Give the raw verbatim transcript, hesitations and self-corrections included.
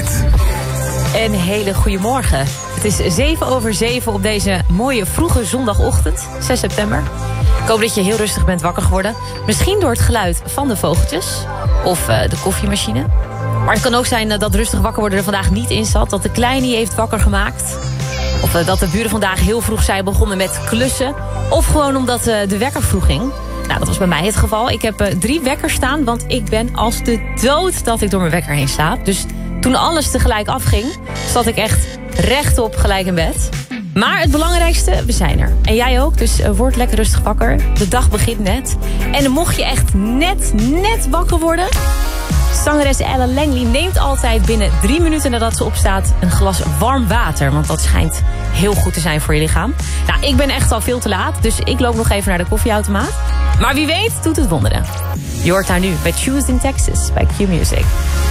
Hit. Een hele goede morgen. Het is zeven over zeven op deze mooie vroege zondagochtend, zes september. Ik hoop dat je heel rustig bent wakker geworden. Misschien door het geluid van de vogeltjes of uh, de koffiemachine. Maar het kan ook zijn uh, dat rustig wakker worden er vandaag niet in zat. Dat de kleine heeft wakker gemaakt. Of uh, dat de buren vandaag heel vroeg zijn begonnen met klussen. Of gewoon omdat uh, de wekker vroeg ging. Nou, dat was bij mij het geval. Ik heb uh, drie wekkers staan, want ik ben als de dood dat ik door mijn wekker heen slaap. Dus toen alles tegelijk afging, zat ik echt rechtop gelijk in bed. Maar het belangrijkste, we zijn er. En jij ook, dus uh, word lekker rustig wakker. De dag begint net. En mocht je echt net, net wakker worden, zangeres Ella Langley neemt altijd binnen drie minuten nadat ze opstaat een glas warm water. Want dat schijnt heel goed te zijn voor je lichaam. Nou, ik ben echt al veel te laat, dus ik loop nog even naar de koffieautomaat. Maar wie weet doet het wonderen. Je hoort haar nu bij Choose in Texas bij Q Music.